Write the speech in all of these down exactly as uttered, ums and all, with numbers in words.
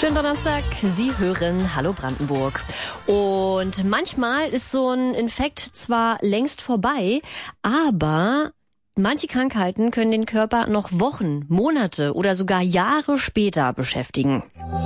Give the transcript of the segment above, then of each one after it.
Schönen Donnerstag, Sie hören Hallo Brandenburg. Und manchmal ist so ein Infekt zwar längst vorbei, aber manche Krankheiten können den Körper noch Wochen, Monate oder sogar Jahre später beschäftigen.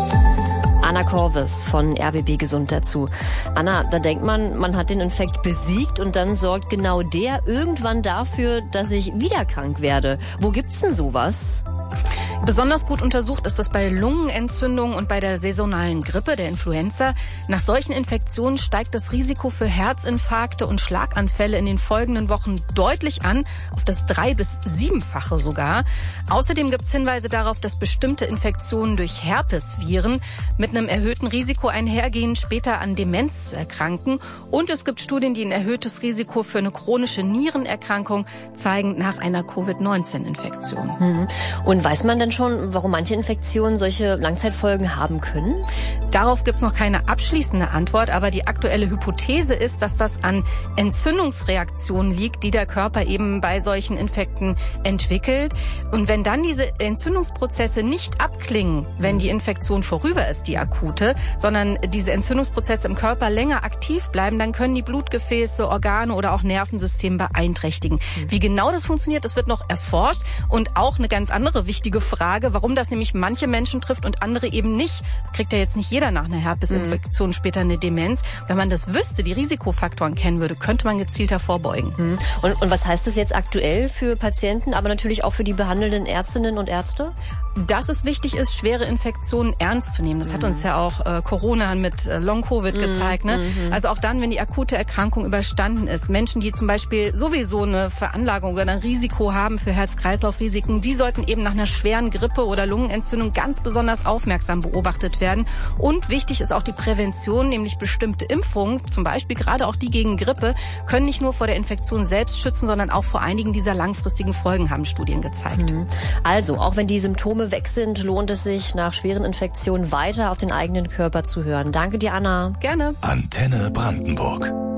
Anna Korvis von R B B Gesund dazu. Anna, da denkt man, man hat den Infekt besiegt und dann sorgt genau der irgendwann dafür, dass ich wieder krank werde. Wo gibt's denn sowas? Besonders gut untersucht ist das bei Lungenentzündungen und bei der saisonalen Grippe, der Influenza. Nach solchen Infektionen steigt das Risiko für Herzinfarkte und Schlaganfälle in den folgenden Wochen deutlich an, auf das drei- bis siebenfache sogar. Außerdem gibt es Hinweise darauf, dass bestimmte Infektionen durch Herpesviren mit einem erhöhten Risiko einhergehen, später an Demenz zu erkranken. Und es gibt Studien, die ein erhöhtes Risiko für eine chronische Nierenerkrankung zeigen nach einer Covid neunzehn Infektion. Mhm. Und weiß man denn schon, warum manche Infektionen solche Langzeitfolgen haben können? Darauf gibt es noch keine abschließende Antwort, aber die aktuelle Hypothese ist, dass das an Entzündungsreaktionen liegt, die der Körper eben bei solchen Infekten entwickelt. Und wenn dann diese Entzündungsprozesse nicht abklingen, wenn die Infektion vorüber ist, die akute, sondern diese Entzündungsprozesse im Körper länger aktiv bleiben, dann können die Blutgefäße, Organe oder auch Nervensystem beeinträchtigen. Wie genau das funktioniert, das wird noch erforscht. Und auch eine ganz andere wichtige Frage, warum das nämlich manche Menschen trifft und andere eben nicht. Kriegt ja jetzt nicht jeder nach einer Herpesinfektion mhm. später eine Demenz. Wenn man das wüsste, die Risikofaktoren kennen würde, könnte man gezielter vorbeugen. Mhm. Und, und was heißt das jetzt aktuell für Patienten, aber natürlich auch für die behandelnden Ärztinnen und Ärzte? Dass es wichtig ist, schwere Infektionen ernst zu nehmen. Das mhm. hat uns ja auch äh, Corona mit äh, Long-Covid mhm. gezeigt. Ne? Mhm. Also auch dann, wenn die akute Erkrankung überstanden ist. Menschen, die zum Beispiel sowieso eine Veranlagung oder ein Risiko haben für Herz-Kreislauf-Risiken, die sollten eben nach einer schweren Grippe oder Lungenentzündung ganz besonders aufmerksam beobachtet werden. Und wichtig ist auch die Prävention, nämlich bestimmte Impfungen, zum Beispiel gerade auch die gegen Grippe, können nicht nur vor der Infektion selbst schützen, sondern auch vor einigen dieser langfristigen Folgen, haben Studien gezeigt. Mhm. Also, auch wenn die Symptome weg sind, lohnt es sich, nach schweren Infektionen weiter auf den eigenen Körper zu hören. Danke dir, Anna. Gerne. Antenne Brandenburg.